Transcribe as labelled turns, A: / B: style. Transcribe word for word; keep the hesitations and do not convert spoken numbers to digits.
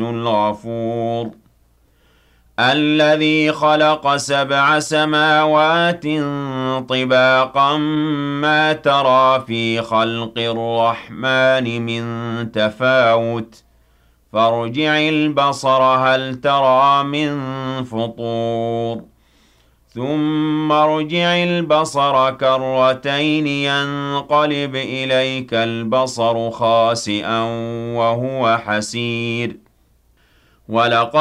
A: الغفور الذي خلق سبع سماوات طباقا ما ترى في خلق الرحمن من تفاوت فارجع البصر هل ترى من فطور ثم ارجع البصر كرتين ينقلب إليك البصر خاسئا وهو حسير ولقد